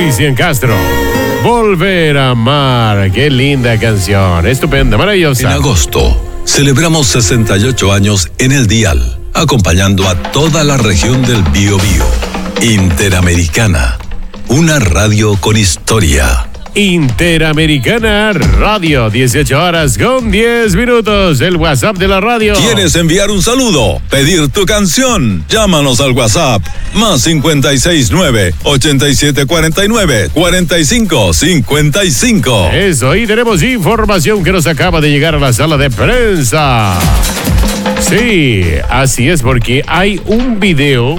Cristian Castro. Volver a amar. Qué linda canción. Estupenda, maravillosa. En agosto celebramos 68 años en el dial, acompañando a toda la región del Biobío. Interamericana, una radio con historia. Interamericana Radio, 18 horas con 10 minutos. El WhatsApp de la radio. ¿Quieres enviar un saludo? ¿Pedir tu canción? Llámanos al WhatsApp más 569-8749-4555. Eso, y tenemos información que nos acaba de llegar a la sala de prensa. Sí, así es, porque hay un video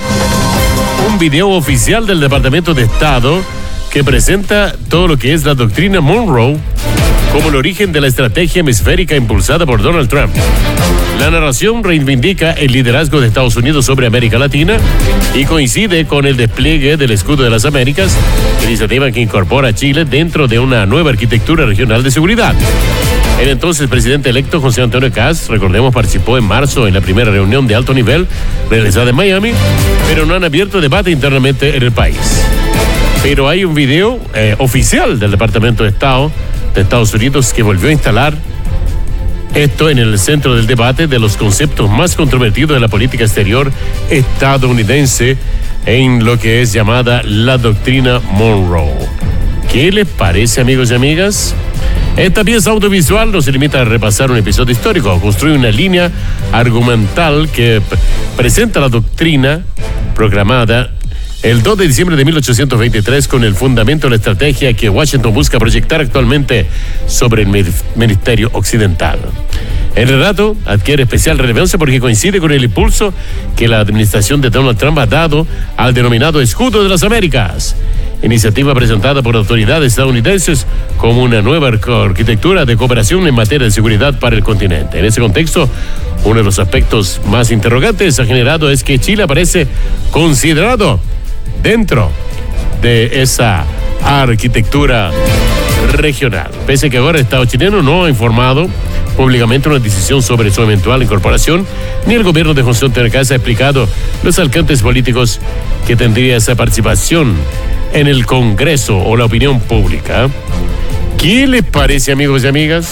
oficial del Departamento de Estado que presenta todo lo que es la doctrina Monroe como el origen de la estrategia hemisférica impulsada por Donald Trump. La narración reivindica el liderazgo de Estados Unidos sobre América Latina y coincide con el despliegue del Escudo de las Américas, iniciativa que incorpora a Chile dentro de una nueva arquitectura regional de seguridad. El entonces presidente electo José Antonio Kast, recordemos, participó en marzo en la primera reunión de alto nivel realizada en Miami, pero no han abierto debate internamente en el país. Pero hay un video oficial del Departamento de Estado de Estados Unidos que volvió a instalar esto en el centro del debate de los conceptos más controvertidos de la política exterior estadounidense en lo que es llamada la doctrina Monroe. ¿Qué les parece, amigos y amigas? Esta pieza audiovisual no se limita a repasar un episodio histórico, construye una línea argumental que presenta la doctrina proclamada el 2 de diciembre de 1823 con el fundamento de la estrategia que Washington busca proyectar actualmente sobre el Ministerio Occidental. El relato adquiere especial relevancia porque coincide con el impulso que la administración de Donald Trump ha dado al denominado Escudo de las Américas, iniciativa presentada por autoridades estadounidenses como una nueva arquitectura de cooperación en materia de seguridad para el continente. En ese contexto, uno de los aspectos más interrogantes ha generado es que Chile aparece considerado dentro de esa arquitectura regional. Pese a que ahora el Estado chileno no ha informado públicamente una decisión sobre su eventual incorporación, ni el gobierno de José Antonio Kast ha explicado los alcances políticos que tendría esa participación en el Congreso o la opinión pública. ¿Qué les parece, amigos y amigas?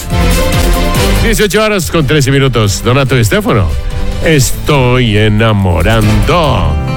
18 horas con 13 minutos. Donato y Estefano. Estoy enamorando.